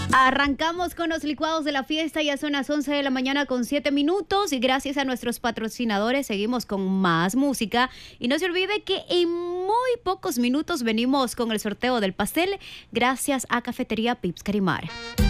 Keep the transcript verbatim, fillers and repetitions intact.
Arrancamos con los licuados de la fiesta, ya son las once de la mañana con siete minutos y gracias a nuestros patrocinadores seguimos con más música y no se olvide que en muy pocos minutos venimos con el sorteo del pastel gracias a Cafetería Pips Carimar.